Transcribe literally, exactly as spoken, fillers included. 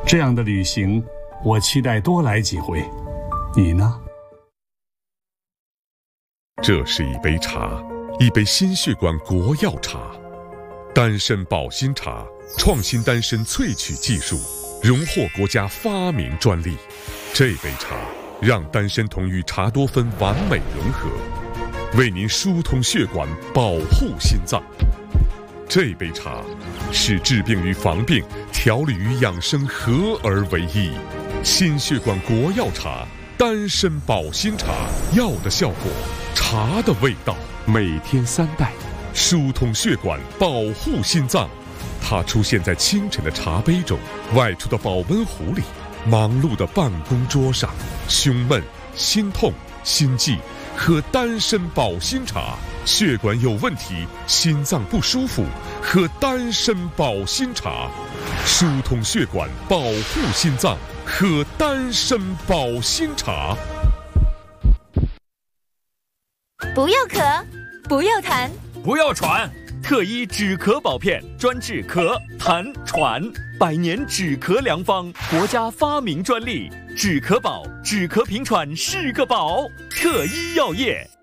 这样的旅行，我期待多来几回。你呢？ 这是一杯茶，一杯心血管国药茶，丹参保心茶，创新丹参萃取技术，荣获国家发明专利。这杯茶让丹参酮与茶多酚完美融合，为您疏通血管，保护心脏。这杯茶使治病与防病、调理与养生合而为一。心血管国药茶，丹参保心茶，药的效果，茶的味道，每天三袋，疏通血管，保护心脏。它出现在清晨的茶杯中，外出的保温壶里，忙碌的办公桌上。胸闷、心痛、心悸，喝丹参保心茶。血管有问题，心脏不舒服，喝丹参保心茶。疏通血管，保护心脏，喝丹参保心茶。 不要咳，不要痰， 不要喘，特医止咳宝片，专治咳、痰、喘，百年止咳良方，国家发明专利。止咳宝，止咳平喘是个宝，特医药业。